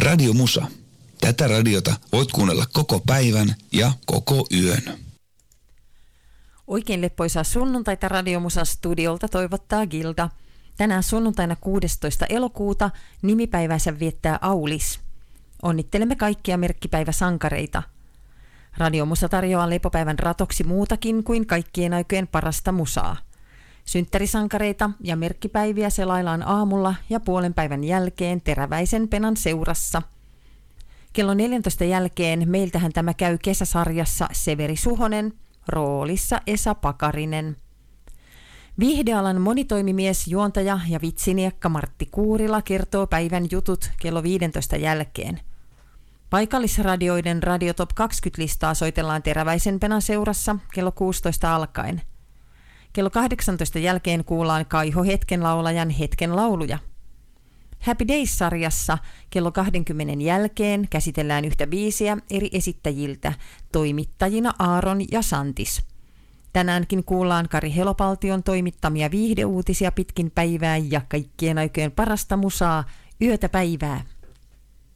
Radio Musa. Tätä radiota voit kuunnella koko päivän ja koko yön. Oikein leppoisaa sunnuntaita Radio Musa studiolta toivottaa Gilda. Tänään sunnuntaina 16. elokuuta nimipäivänsä viettää Aulis. Onnittelemme kaikkia merkkipäiväsankareita. Radio Musa tarjoaa lepopäivän ratoksi muutakin kuin kaikkien aikojen parasta musaa. Synttärisankareita ja merkkipäiviä selaillaan aamulla ja puolen päivän jälkeen Teräväisen Penan seurassa. Kello 14 jälkeen meiltähän tämä käy kesäsarjassa Severi Suhonen, roolissa Esa Pakarinen. Viihdealan monitoimimies, juontaja ja vitsiniekka Martti Kuurila kertoo päivän jutut kello 15 jälkeen. Paikallisradioiden Radio Top 20-listaa soitellaan Teräväisen Penan seurassa kello 16 alkaen. Kello 18 jälkeen kuullaan Kaiho Hetkenlaulajan Hetken lauluja. Happy Days-sarjassa kello 20 jälkeen käsitellään yhtä biisiä eri esittäjiltä, toimittajina Aaron ja Santis. Tänäänkin kuullaan Kari Helopaltion toimittamia viihdeuutisia pitkin päivää ja kaikkien aikojen parasta musaa yötä päivää.